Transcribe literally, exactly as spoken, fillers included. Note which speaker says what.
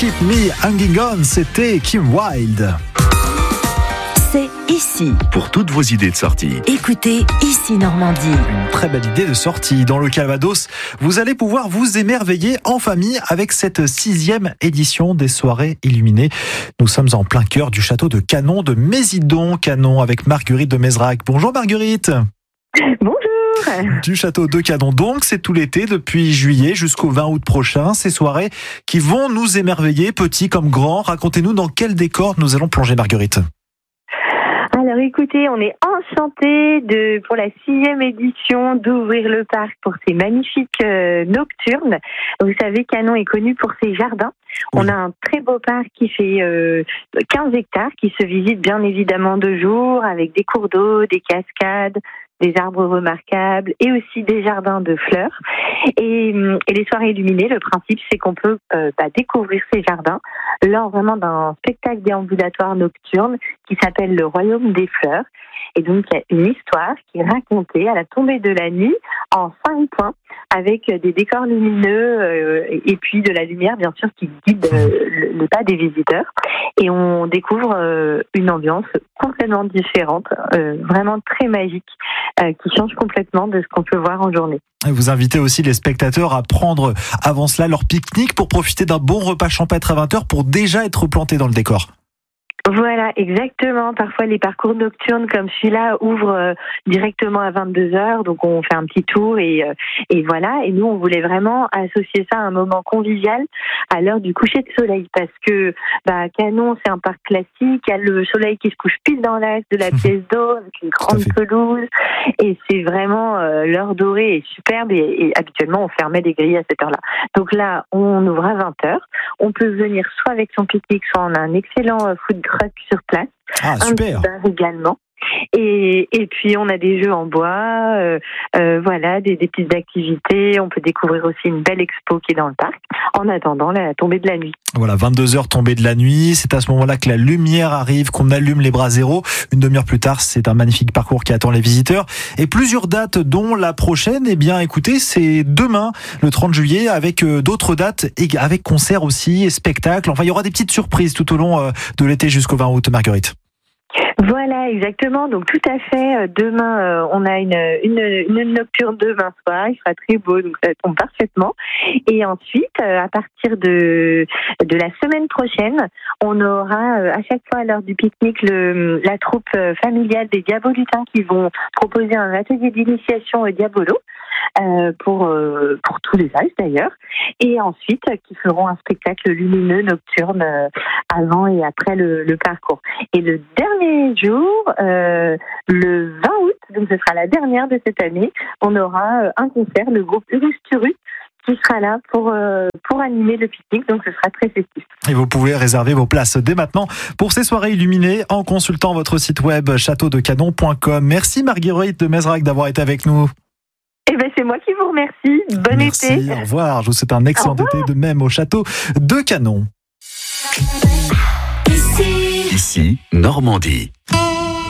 Speaker 1: Keep Me Hanging On, c'était Kim Wilde.
Speaker 2: C'est ici.
Speaker 3: Pour toutes vos idées de sortie,
Speaker 2: Écoutez Ici Normandie.
Speaker 1: Une très belle idée de sortie. Dans le Calvados, vous allez pouvoir vous émerveiller en famille avec cette sixième édition des soirées illuminées. Nous sommes en plein cœur du château de Canon de Mézidon. Canon avec Marguerite de Mézerac. Bonjour Marguerite.
Speaker 4: Bonjour.
Speaker 1: Du château de Canon, donc c'est tout l'été depuis juillet jusqu'au vingt août prochain. Ces soirées qui vont nous émerveiller, petits comme grands. Racontez-nous dans quel décor nous allons plonger, Marguerite.
Speaker 4: Alors écoutez, on est enchantés de, pour la sixième édition, d'ouvrir le parc pour ces magnifiques euh, nocturnes. Vous savez, Canon est connu pour ses jardins. Oui. On a un très beau parc qui fait euh, quinze hectares, qui se visite bien évidemment de jour, avec des cours d'eau, des cascades, des arbres remarquables et aussi des jardins de fleurs. Et, et les soirées illuminées, le principe, c'est qu'on peut euh, bah, découvrir ces jardins lors vraiment d'un spectacle déambulatoire nocturne qui s'appelle le Royaume des Fleurs. Et donc, il y a une histoire qui est racontée à la tombée de la nuit en cinq points avec des décors lumineux euh, et puis de la lumière, bien sûr, qui guide euh, le, le pas des visiteurs. Et on découvre euh, une ambiance complètement différente, euh, vraiment très magique, euh, qui change complètement de ce qu'on peut voir en journée.
Speaker 1: Vous invitez aussi les spectateurs à prendre avant cela leur pique-nique pour profiter d'un bon repas champêtre à vingt heures pour déjà être planté dans le décor.
Speaker 4: Voilà, exactement. Parfois, les parcours nocturnes comme celui-là ouvrent euh, directement à vingt-deux heures, donc on fait un petit tour et, euh, et voilà. Et nous, on voulait vraiment associer ça à un moment convivial à l'heure du coucher de soleil, parce que bah, Canon, c'est un parc classique, il y a le soleil qui se couche pile dans l'axe de la pièce d'eau avec une grande pelouse, et c'est vraiment euh, l'heure dorée est superbe, et, et habituellement, on fermait des grilles à cette heure-là. Donc là, on ouvre à vingt heures, on peut venir soit avec son pique-nique, soit on a un excellent euh, food truck sur place.
Speaker 1: Ah, super.
Speaker 4: Un petit bar également. Et, et puis on a des jeux en bois, euh, euh, voilà, des, des petites activités. On peut découvrir aussi une belle expo qui est dans le parc en attendant la tombée de la nuit.
Speaker 1: Voilà, vingt-deux heures tombée de la nuit. C'est à ce moment-là que la lumière arrive, qu'on allume les bras zéro. Une demi-heure plus tard, c'est un magnifique parcours qui attend les visiteurs. Et plusieurs dates, dont la prochaine, eh bien, écoutez, c'est demain, le trente juillet, avec euh, d'autres dates, et avec concerts aussi, et spectacles. Enfin, il y aura des petites surprises tout au long euh, de l'été jusqu'au vingt août, Marguerite.
Speaker 4: Voilà, exactement. Donc tout à fait. Demain, euh, on a une, une, une nocturne demain soir. Il sera très beau, donc ça tombe parfaitement. Et ensuite, euh, à partir de de la semaine prochaine, on aura euh, à chaque fois à l'heure du pique-nique le, la troupe euh, familiale des Diabolutins qui vont proposer un atelier d'initiation au Diabolo. Euh, pour euh, pour tous les âges d'ailleurs, et ensuite euh, qui feront un spectacle lumineux nocturne euh, avant et après le, le parcours. Et le dernier jour, euh, le vingt août, donc ce sera la dernière de cette année, on aura euh, un concert, le groupe Urus Turus, qui sera là pour euh, pour animer le pique-nique, donc ce sera très festif.
Speaker 1: Et vous pouvez réserver vos places dès maintenant pour ces soirées illuminées en consultant votre site web château de canon point com. Merci Marguerite de Mézerac d'avoir été avec nous.
Speaker 4: Eh ben, c'est moi qui vous remercie. Bon
Speaker 1: Merci,
Speaker 4: été.
Speaker 1: Au revoir. Je vous souhaite un excellent été de même au château de Canon.
Speaker 3: Ici, Normandie.